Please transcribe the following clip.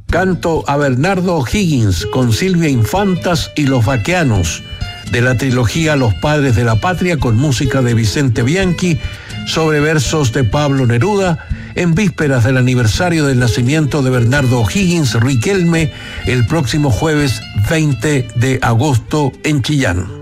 Canto a Bernardo O'Higgins con Silvia Infantas y Los Baqueanos, de la trilogía Los Padres de la Patria, con música de Vicente Bianchi, sobre versos de Pablo Neruda, en vísperas del aniversario del nacimiento de Bernardo O'Higgins Riquelme, el próximo jueves 20 de agosto en Chillán.